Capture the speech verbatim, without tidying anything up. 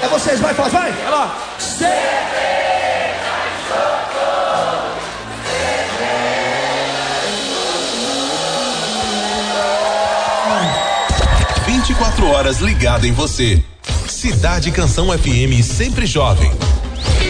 É vocês, vai, Fausto, vai. Vai lá. vinte e quatro horas ligado em você. Cidade Canção F M, sempre jovem.